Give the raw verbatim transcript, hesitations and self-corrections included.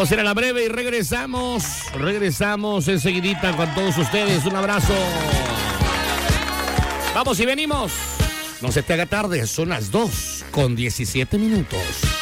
Vamos a ir a la breve y regresamos. Regresamos enseguidita con todos ustedes. Un abrazo. Vamos y venimos. No se te haga tarde, son las dos con diecisiete minutos.